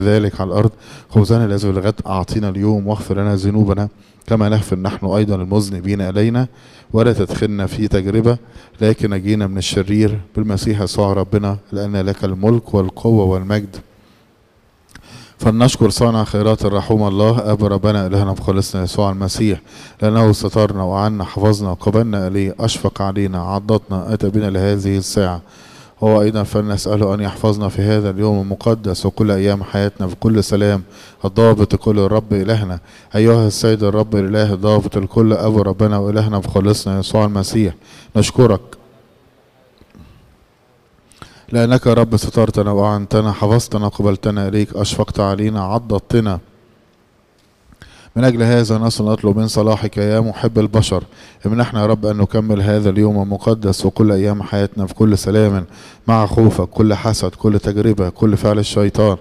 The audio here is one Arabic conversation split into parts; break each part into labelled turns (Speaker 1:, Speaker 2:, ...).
Speaker 1: ذلك على الأرض. خبزنا الذي بالغد أعطينا اليوم، واغفر لنا ذنوبنا كما نغفر نحن أيضا المذنبين إلينا، ولا تدخلنا في تجربة لكن نجينا من الشرير، بالمسيح يسوع ربنا، لأن لك الملك والقوة والمجد. فلنشكر صانع خيرات الرحوم الله أب ربنا إلهنا بخلصنا يسوع المسيح، لأنه سترنا وعنا حفظنا وقبلنا إليه، أشفق علينا عضدنا، أتى بنا لهذه الساعة. هو أيضا فلنسأله أن يحفظنا في هذا اليوم المقدس وكل أيام حياتنا بكل سلام الضابط كل الرب إلهنا. أيها السيد الرب الإله الضابط الكل أب ربنا وإلهنا بخلصنا يسوع المسيح، نشكرك لأنك يا رب سترتنا وأعنتنا، حفظتنا قبلتنا إليك، أشفقت علينا عضدتنا. من أجل هذا نطلب من صلاحك يا محب البشر، امنحنا يا رب أن نكمل هذا اليوم المقدس وكل أيام حياتنا في كل سلام، مع خوفك، كل حسد، كل تجربة، كل فعل الشيطان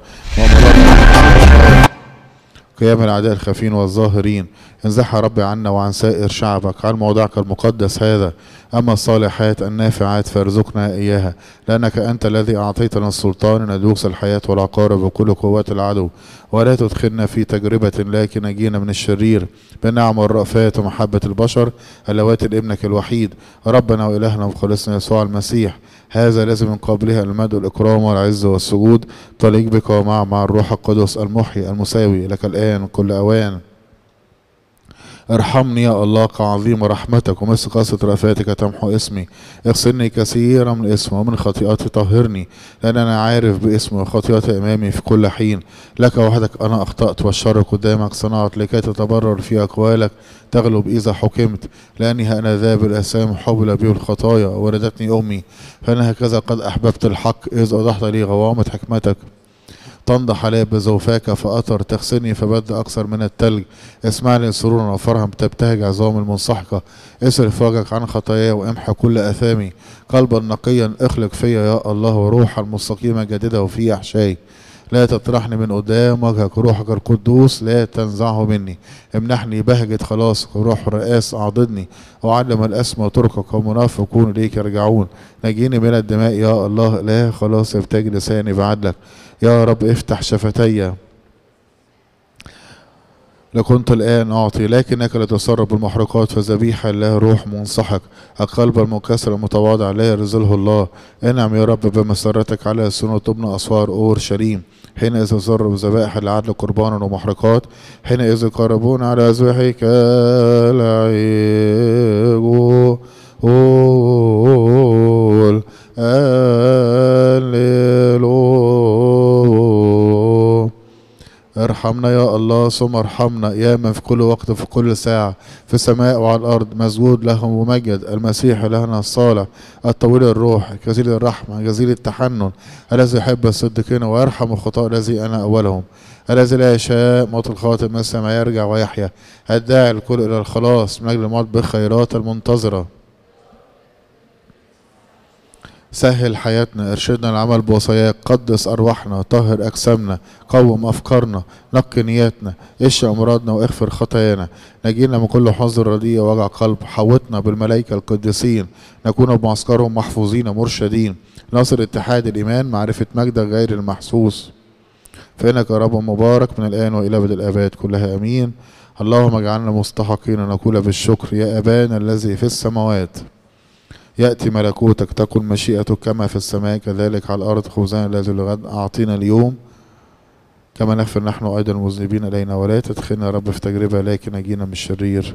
Speaker 1: قيام الأعداء الخافين والظاهرين. انزحها ربي عنا وعن سائر شعبك عن موضعك المقدس هذا. أما الصالحات النافعات فارزقنا إياها، لأنك أنت الذي أعطيتنا السلطان أن ندوس الحياة والعقارب وكل قوات العدو، ولا تدخلنا في تجربة لكن نجينا من الشرير، بالنعم والرأفات ومحبة البشر اللواتي لابنك الوحيد ربنا وإلهنا وخلصنا يسوع المسيح. هذا لازم من قبلها المجد والإكرام والعز والسجود، طليق بك ومع الروح القدس المحيي المساوي لك الآن كل أوان. ارحمني يا الله كعظيم رحمتك ومثل قاسة رأفاتك تمحو اسمي. اغسلني كثيرا من اسمي ومن خطيئاتي طهرني، لأن أنا عارف باسمي وخطيئتي أمامي في كل حين. لك وحدك أنا أخطأت والشر قدامك صنعت، لكي تتبرر في أقوالك تغلب إذا حكمت. لأني أنا ذا بالأثام حبل بي الخطايا وردتني أمي، فأنا هكذا قد أحببت الحق إذ أوضحت لي غوامض حكمتك. تنضح علي بزوفاك فأطر، تغسلني فبد أكثر من التلج. اسمعني سرورا وفرحا تبتهج عظام المنسحقة. اصرف وجهك عن خطاياي وامحى كل أثامي. قلبا نقيا اخلق فيا يا الله، وروحا مستقيمة جديدة وفي أحشائي. لا تطرحني من قدام وجهك، روحك القدوس لا تنزعه مني. امنحني بهجة خلاصك، وروح رئاس أعضدني، وعلم الأسمى وطرقك ومنافقون إليك يرجعون. نجيني من الدماء يا الله إله خلاص، ابتج لساني بعدلك. يا رب افتح شفتي لكنت الآن أعطي، لكنك لا تسرب بالمحرقات، فذبيحة الله روح منسحق. القلب المنكسر المتواضع لا يرزله الله. انعم يا رب بمسرتك على سنة تبنى أسوار أورشليم. حينئذ تسر بذبائح العدل قربانا ومحرقات، حينئذ يقربون على ذبحك العجول. ارحمنا يا الله ثم ارحمنا، يا من في كل وقت في كل ساعة في السماء وعلى الأرض مسجود له ومجد. المسيح إلهنا الصالح الطويل الروح جزيل الرحمة جزيل التحنن، الذي يحب الصديقين ويرحم الخطاة، الذي أنا أولهم، الذي لا يشاء موت الخاطئ مثل ما يرجع ويحيا، الداعي الكل إلى الخلاص من أجل الموت بالخيرات المنتظرة. سهل حياتنا، ارشدنا العمل بوصاياك، قدس أرواحنا، طهر أجسامنا، قوم أفكارنا، نقي نياتنا، اشفي أمراضنا واغفر خطايانا. نجينا من كل حزن رديء ووجع قلب، حوطنا بالملائكة القديسين، نكون بمعسكرهم محفوظين مرشدين. نصر اتحاد الإيمان، معرفة مجدك غير المحسوس. فإنك يا رب مبارك من الآن وإلى أبد الآباد كلها أمين. اللهم اجعلنا مستحقين نقول بالشكر، يا أبانا الذي في السماوات، يأتي ملكوتك، تكن مشيئتك كما في السماء كذلك على الأرض. خبزنا الذي للغد أعطينا اليوم، كما نغفر نحن أيضا المذنبين إلينا، ولا تدخلنا يا رب في تجربة لكن نجينا من الشرير.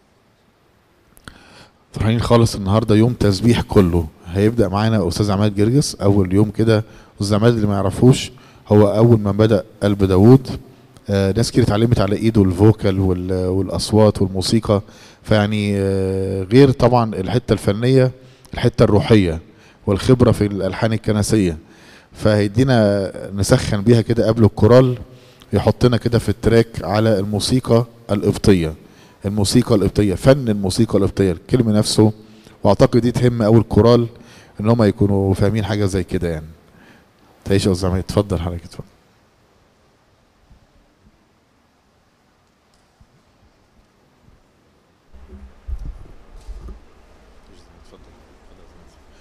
Speaker 1: فرحانين خالص النهارده يوم تسبيح كله. هيبدأ معانا أستاذ عماد جرجس أول يوم كده. أستاذ عماد اللي ما يعرفوش هو أول ما بدأ قلب داوود ناس كتير اتعلمت على ايده الفوكال والاصوات والموسيقى، فيعني غير طبعا الحته الفنيه، الحته الروحيه والخبره في الالحان الكنسيه. فهيدينا نسخن بيها كده قبل الكورال، يحطنا كده في التراك على الموسيقى القبطيه. الموسيقى القبطيه، فن الموسيقى القبطيه، الكلمه نفسه. واعتقد دي تهم اول كورال ان هم يكونوا فاهمين حاجه زي كده يعني. تعيش يا استاذ عماد، اتفضل حضرتك اتفضل.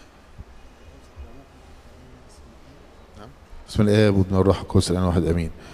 Speaker 1: بسم الله والابن والروح القدس الان واحد امين.